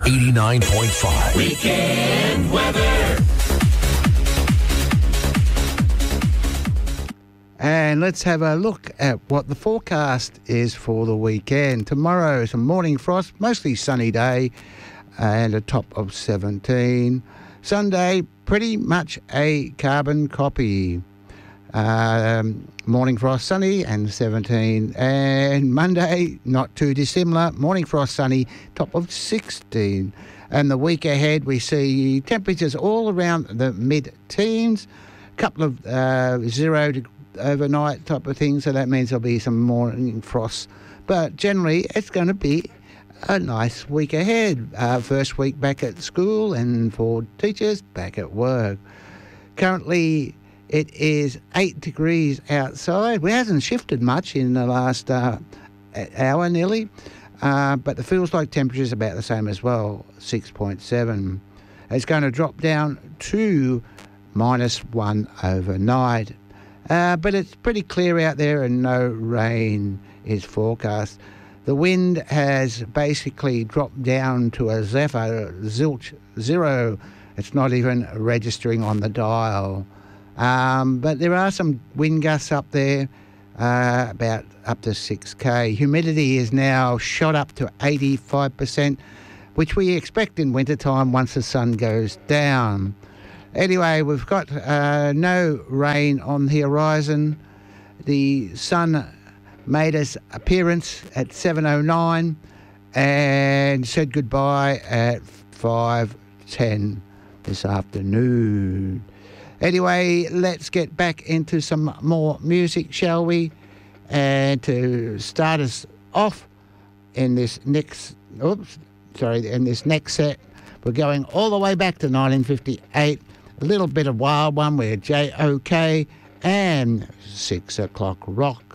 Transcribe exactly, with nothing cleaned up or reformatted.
eighty-nine point five. Weekend weather. And let's have a look at what the forecast is for the weekend. Tomorrow, some morning frost, mostly sunny day, and a top of seventeen. Sunday, pretty much a carbon copy. Um, morning frost, sunny, and seventeen. And Monday, not too dissimilar. Morning frost, sunny, top of sixteen. And the week ahead, we see temperatures all around the mid-teens. A couple of uh, zero degrees overnight type of thing, so that means there'll be some morning frost. But generally, it's going to be a nice week ahead. Uh, first week back at school, and for teachers, back at work. Currently, it is eight degrees outside. It hasn't shifted much in the last uh, hour nearly, uh, but the feels like temperature is about the same as well, six point seven. It's going to drop down to minus one overnight. Uh, but it's pretty clear out there and no rain is forecast. The wind has basically dropped down to a zephyr, zilch, zero. It's not even registering on the dial. Um, but there are some wind gusts up there, uh, about up to six K. Humidity is now shot up to eighty-five percent, which we expect in wintertime once the sun goes down. Anyway, we've got uh, no rain on the horizon. The sun made its appearance at seven oh nine and said goodbye at five ten this afternoon. Anyway, let's get back into some more music, shall we? And to start us off in this next, oops, sorry, in this next set, we're going all the way back to nineteen fifty-eight. A little bit of Wild One with J O K and Six O'Clock Rock.